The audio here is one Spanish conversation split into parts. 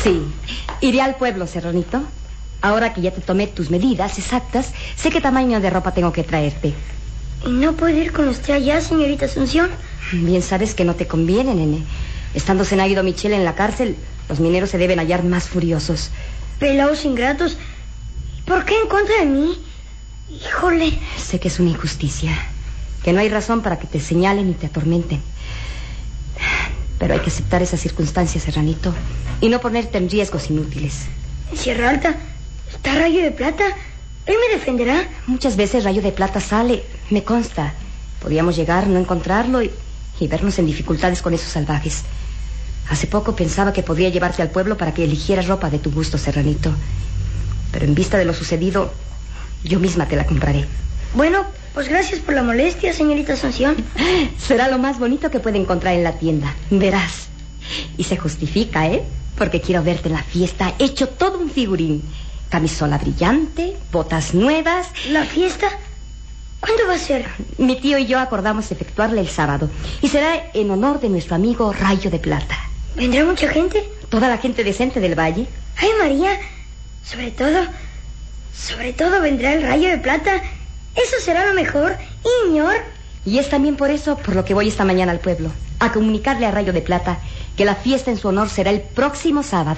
Sí, iré al pueblo, Serranito. Ahora que ya te tomé tus medidas exactas, sé qué tamaño de ropa tengo que traerte. ¿Y no puedo ir con usted allá, señorita Asunción? Bien sabes que no te conviene, nene. Estando Zenaida Michel en la cárcel, los mineros se deben hallar más furiosos. Pelados ingratos. ¿Por qué en contra de mí? Híjole. Sé que es una injusticia, que no hay razón para que te señalen y te atormenten. Pero hay que aceptar esas circunstancias, Serranito, y no ponerte en riesgos inútiles. En Sierra Alta está Rayo de Plata. ¿Él me defenderá? Muchas veces Rayo de Plata sale, me consta. Podríamos llegar, no encontrarlo y vernos en dificultades con esos salvajes. Hace poco pensaba que podría llevarte al pueblo para que eligieras ropa de tu gusto, Serranito. Pero en vista de lo sucedido, yo misma te la compraré. Bueno, pues gracias por la molestia, señorita Asunción. Será lo más bonito que puede encontrar en la tienda, verás. Y se justifica, ¿eh? Porque quiero verte en la fiesta hecho todo un figurín. Camisola brillante, botas nuevas. ¿La fiesta? ¿Cuándo va a ser? Mi tío y yo acordamos efectuarla el sábado. Y será en honor de nuestro amigo Rayo de Plata. ¿Vendrá mucha gente? Toda la gente decente del valle. Ay, María, sobre todo vendrá el Rayo de Plata. Eso será lo mejor, señor. Y es también por eso por lo que voy esta mañana al pueblo, a comunicarle a Rayo de Plata que la fiesta en su honor será el próximo sábado.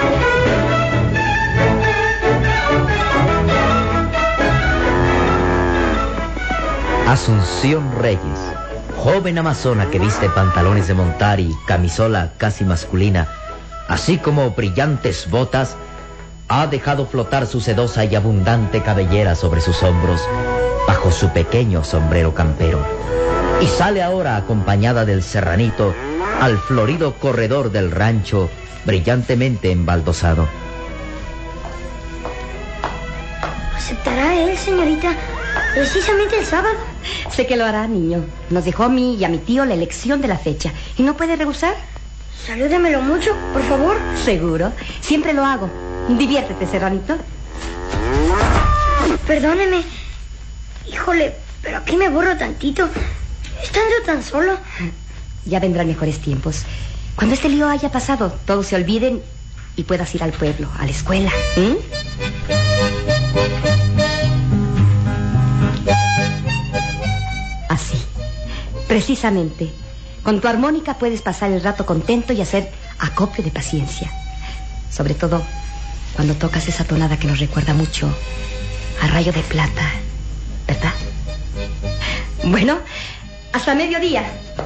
Asunción Reyes, joven amazona que viste pantalones de montar y camisola casi masculina, así como brillantes botas, ha dejado flotar su sedosa y abundante cabellera sobre sus hombros, bajo su pequeño sombrero campero, y sale ahora acompañada del Serranito al florido corredor del rancho, brillantemente embaldosado. ¿Aceptará él, señorita, precisamente el sábado? Sé que lo hará, niño. Nos dejó a mí y a mi tío la elección de la fecha. ¿Y no puede rehusar? Salúdemelo mucho, por favor. Seguro. Siempre lo hago. Diviértete, Serranito. Perdóneme. Híjole, pero aquí me aburro tantito. Estando tan solo. Ya vendrán mejores tiempos. Cuando este lío haya pasado, todos se olviden y puedas ir al pueblo, a la escuela. Así, precisamente. Con tu armónica puedes pasar el rato contento y hacer acopio de paciencia. Sobre todo cuando tocas esa tonada que nos recuerda mucho a Rayo de Plata, ¿verdad? Bueno, hasta mediodía.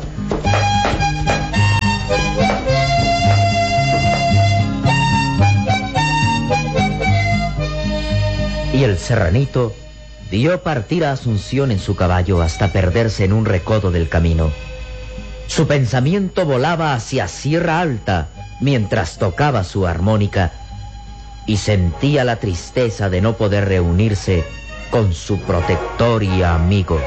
Y el Serranito dio partir a Asunción en su caballo hasta perderse en un recodo del camino. Su pensamiento volaba hacia Sierra Alta mientras tocaba su armónica y sentía la tristeza de no poder reunirse con su protector y amigo.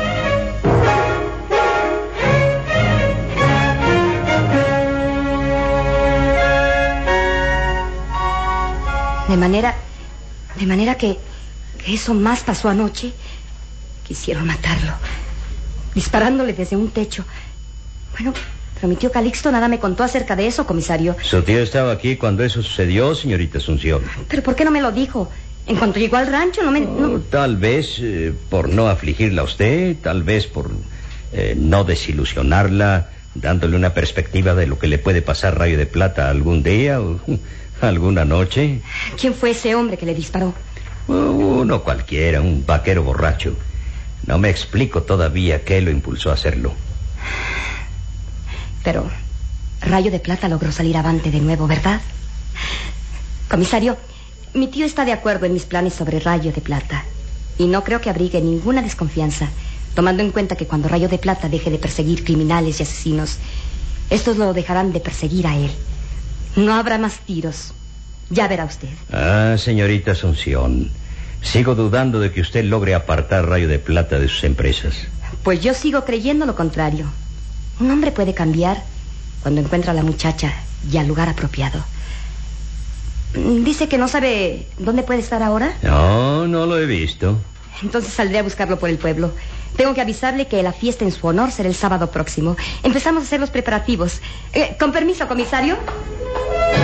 De manera que eso más pasó anoche. Quisieron matarlo, disparándole desde un techo. Bueno, pero mi tío Calixto nada me contó acerca de eso, comisario. Su tío estaba aquí cuando eso sucedió, señorita Asunción. ¿Pero por qué no me lo dijo? En cuanto llegó al rancho, no... Tal vez por no afligirla a usted, tal vez por no desilusionarla, dándole una perspectiva de lo que le puede pasar Rayo de Plata algún día o alguna noche. ¿Quién fue ese hombre que le disparó? Uno cualquiera, un vaquero borracho. No me explico todavía qué lo impulsó a hacerlo. Pero Rayo de Plata logró salir avante de nuevo, ¿verdad? Comisario, mi tío está de acuerdo en mis planes sobre Rayo de Plata. Y no creo que abrigue ninguna desconfianza, tomando en cuenta que cuando Rayo de Plata deje de perseguir criminales y asesinos, estos lo dejarán de perseguir a él. No habrá más tiros. Ya verá usted. Señorita Asunción, sigo dudando de que usted logre apartar Rayo de Plata de sus empresas. Pues yo sigo creyendo lo contrario. Un hombre puede cambiar cuando encuentra a la muchacha y al lugar apropiado. Dice que no sabe dónde puede estar ahora. No lo he visto. Entonces saldré a buscarlo por el pueblo. Tengo que avisarle que la fiesta en su honor será el sábado próximo. Empezamos a hacer los preparativos. Con permiso, comisario.